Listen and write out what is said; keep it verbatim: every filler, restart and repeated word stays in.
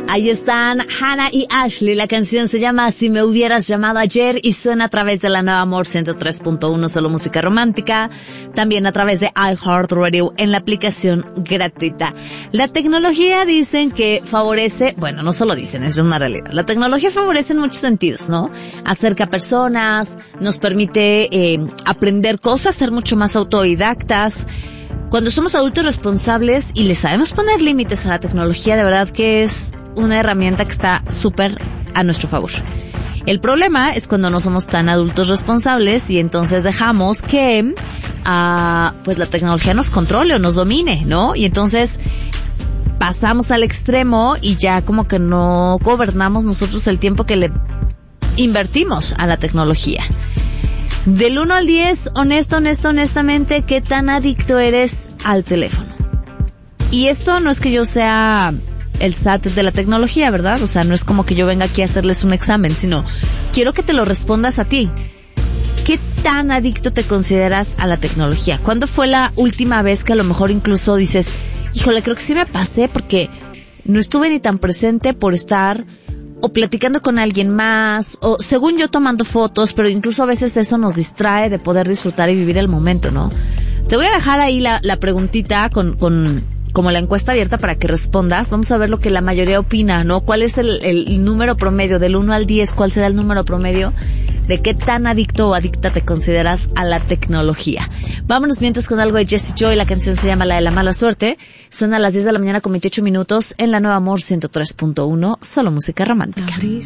Ahí están Hannah y Ashley. La canción se llama Si me hubieras llamado ayer y suena a través de la Nueva Amor ciento tres punto uno, solo música romántica. También a través de iHeartRadio en la aplicación gratuita. La tecnología dicen que favorece, bueno, no solo dicen, es una realidad. La tecnología favorece en muchos sentidos, ¿no? Acerca a personas, nos permite eh, aprender cosas, ser mucho más autodidactas. Cuando somos adultos responsables y le sabemos poner límites a la tecnología, de verdad que es una herramienta que está súper a nuestro favor. El problema es cuando no somos tan adultos responsables y entonces dejamos que uh, pues la tecnología nos controle o nos domine, ¿no? Y entonces pasamos al extremo y ya como que no gobernamos nosotros el tiempo que le invertimos a la tecnología. Del uno al diez, honesto, honesto, honestamente, ¿qué tan adicto eres al teléfono? Y esto no es que yo sea el S A T de la tecnología, ¿verdad? O sea, no es como que yo venga aquí a hacerles un examen, sino quiero que te lo respondas a ti. ¿Qué tan adicto te consideras a la tecnología? ¿Cuándo fue la última vez que a lo mejor incluso dices, híjole, creo que sí me pasé porque no estuve ni tan presente por estar o platicando con alguien más, o según yo tomando fotos, pero incluso a veces eso nos distrae de poder disfrutar y vivir el momento, ¿no? Te voy a dejar ahí la, la preguntita con, con como la encuesta abierta para que respondas. Vamos a ver lo que la mayoría opina, ¿no? ¿Cuál es el, el número promedio del uno al diez? ¿Cuál será el número promedio de qué tan adicto o adicta te consideras a la tecnología? Vámonos mientras con algo de Jessie Joy. La canción se llama La de la mala suerte. Suena a las diez de la mañana con veintiocho minutos en la Nueva Amor ciento tres punto uno, solo música romántica. Abrí